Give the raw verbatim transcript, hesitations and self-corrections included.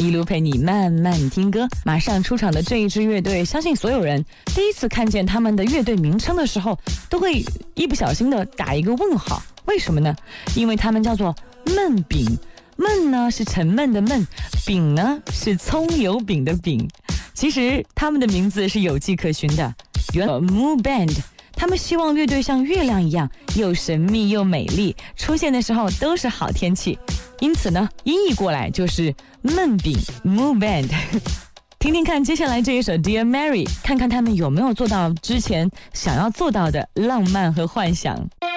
一路陪你慢慢听歌。马上出场的这一支乐队，相信所有人第一次看见他们的乐队名称的时候，都会一不小心的打一个问号。为什么呢？因为他们叫做焖饼。焖呢是沉闷的闷，饼呢是葱油饼的饼。其实他们的名字是有迹可循的。原来 Moo Band， 他们希望乐队像月亮一样，又神秘又美丽，出现的时候都是好天气。因此呢，音译过来就是焖饼 Moo Band。听听看接下来这一首 Dear Mary， 看看他们有没有做到之前想要做到的浪漫和幻想。